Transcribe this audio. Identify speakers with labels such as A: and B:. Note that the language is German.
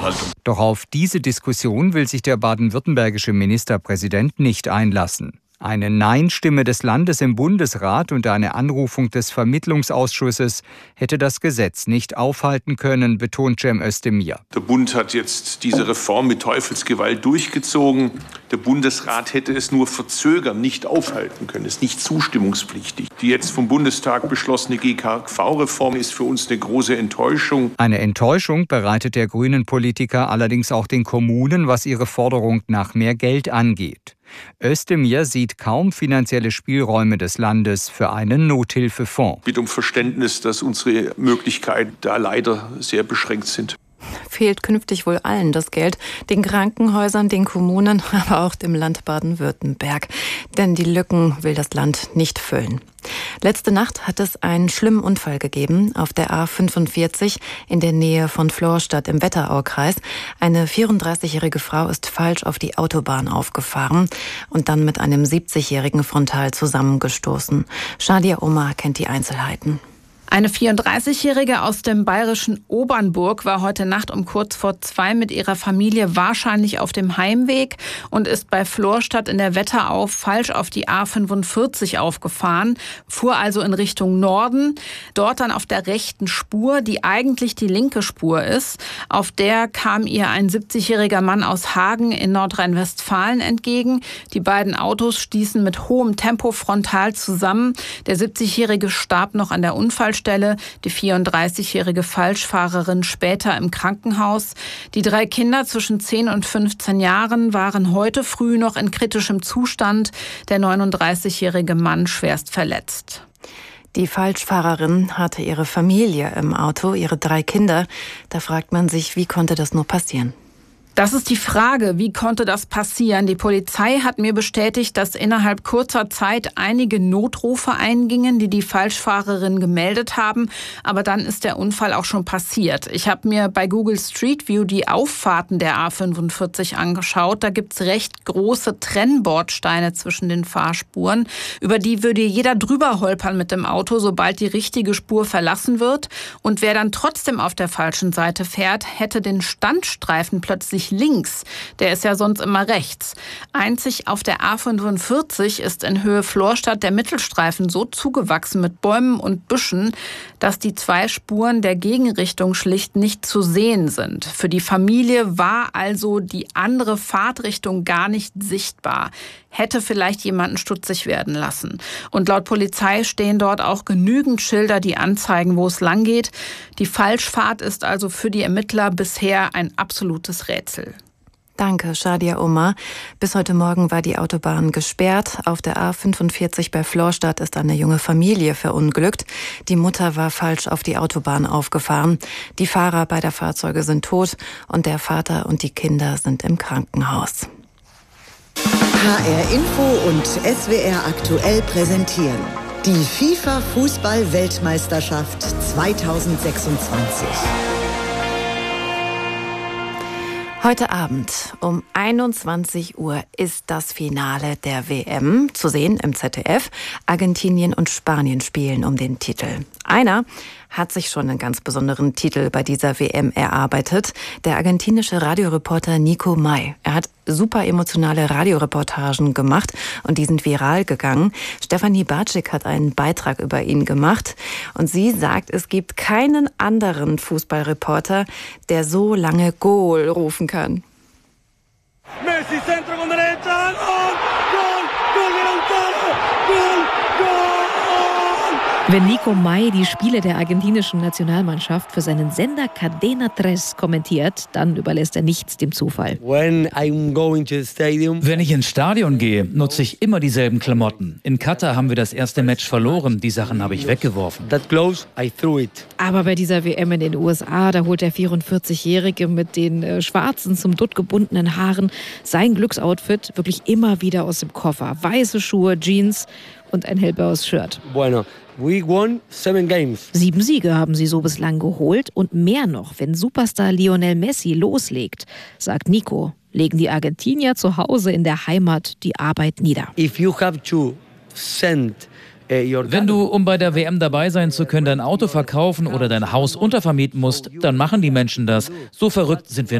A: Einhaltung.
B: Doch auf diese Diskussion will sich der baden-württembergische Ministerpräsident nicht einlassen. Eine Nein-Stimme des Landes im Bundesrat und eine Anrufung des Vermittlungsausschusses hätte das Gesetz nicht aufhalten können, betont Cem Özdemir.
C: Der Bund hat jetzt diese Reform mit Teufelsgewalt durchgezogen. Der Bundesrat hätte es nur verzögern, nicht aufhalten können. Es ist nicht zustimmungspflichtig. Die jetzt vom Bundestag beschlossene GKV-Reform ist für uns eine große Enttäuschung.
B: Eine Enttäuschung bereitet der grünen Politiker allerdings auch den Kommunen, was ihre Forderung nach mehr Geld angeht. Özdemir sieht kaum finanzielle Spielräume des Landes für einen Nothilfefonds.
C: Ich bitte um Verständnis, dass unsere Möglichkeiten da leider sehr beschränkt sind.
D: Fehlt künftig wohl allen das Geld, den Krankenhäusern, den Kommunen, aber auch dem Land Baden-Württemberg. Denn die Lücken will das Land nicht füllen. Letzte Nacht hat es einen schlimmen Unfall gegeben auf der A45 in der Nähe von Florstadt im Wetteraukreis. Eine 34-jährige Frau ist falsch auf die Autobahn aufgefahren und dann mit einem 70-jährigen frontal zusammengestoßen. Shadia Omar kennt die Einzelheiten.
E: Eine 34-Jährige aus dem bayerischen Obernburg war heute Nacht um kurz vor 2 mit ihrer Familie wahrscheinlich auf dem Heimweg und ist bei Florstadt in der Wetterau falsch auf die A45 aufgefahren, fuhr also in Richtung Norden, dort dann auf der rechten Spur, die eigentlich die linke Spur ist. Auf der kam ihr ein 70-jähriger Mann aus Hagen in Nordrhein-Westfalen entgegen. Die beiden Autos stießen mit hohem Tempo frontal zusammen. Der 70-jährige starb noch an der Unfallstelle. Die 34-jährige Falschfahrerin später im Krankenhaus. Die 3 Kinder zwischen 10 und 15 Jahren waren heute früh noch in kritischem Zustand. Der 39-jährige Mann schwerst verletzt.
D: Die Falschfahrerin hatte ihre Familie im Auto, ihre 3 Kinder. Da fragt man sich, wie konnte das nur passieren?
E: Das ist die Frage, wie konnte das passieren? Die Polizei hat mir bestätigt, dass innerhalb kurzer Zeit einige Notrufe eingingen, die die Falschfahrerin gemeldet haben. Aber dann ist der Unfall auch schon passiert. Ich habe mir bei Google Street View die Auffahrten der A45 angeschaut. Da gibt's recht große Trennbordsteine zwischen den Fahrspuren. Über die würde jeder drüber holpern mit dem Auto, sobald die richtige Spur verlassen wird. Und wer dann trotzdem auf der falschen Seite fährt, hätte den Standstreifen plötzlich links. Der ist ja sonst immer rechts. Einzig auf der A45 ist in Höhe Florstadt der Mittelstreifen so zugewachsen mit Bäumen und Büschen, dass die 2 Spuren der Gegenrichtung schlicht nicht zu sehen sind. Für die Familie war also die andere Fahrtrichtung gar nicht sichtbar. Hätte vielleicht jemanden stutzig werden lassen. Und laut Polizei stehen dort auch genügend Schilder, die anzeigen, wo es lang geht. Die Falschfahrt ist also für die Ermittler bisher ein absolutes Rätsel.
D: Danke, Shadia Omar. Bis heute Morgen war die Autobahn gesperrt. Auf der A45 bei Florstadt ist eine junge Familie verunglückt. Die Mutter war falsch auf die Autobahn aufgefahren. Die Fahrer beider Fahrzeuge sind tot und der Vater und die Kinder sind im Krankenhaus.
F: HR Info und SWR aktuell präsentieren die FIFA-Fußball-Weltmeisterschaft 2026.
D: Heute Abend um 21 Uhr ist das Finale der WM zu sehen im ZDF. Argentinien und Spanien spielen um den Titel. Einer hat sich schon einen ganz besonderen Titel bei dieser WM erarbeitet. Der argentinische Radioreporter Nico May. Er hat super emotionale Radioreportagen gemacht und die sind viral gegangen. Stefanie Bartschik hat einen Beitrag über ihn gemacht und sie sagt, es gibt keinen anderen Fußballreporter, der so lange Goal rufen kann.
G: Messi, Centro con derecha, Gol, Gol, Gol de Lautaro, Gol, Gol!
H: Wenn Nico May die Spiele der argentinischen Nationalmannschaft für seinen Sender Cadena Tres kommentiert, dann überlässt er nichts dem Zufall.
I: Wenn ich ins Stadion gehe, nutze ich immer dieselben Klamotten. In Katar haben wir das erste Match verloren, die Sachen habe ich weggeworfen.
H: Aber bei dieser WM in den USA, da holt der 44-Jährige mit den schwarzen, zum Dutt gebundenen Haaren sein Glücksoutfit wirklich immer wieder aus dem Koffer. Weiße Schuhe, Jeans und ein hellblaues Shirt.
I: We won 7 games.
H: 7 Siege haben sie so bislang geholt und mehr noch, wenn Superstar Lionel Messi loslegt, sagt Nico, legen die Argentinier zu Hause in der Heimat die Arbeit nieder.
I: Wenn du, um bei der WM dabei sein zu können, dein Auto verkaufen oder dein Haus untervermieten musst, dann machen die Menschen das. So verrückt sind wir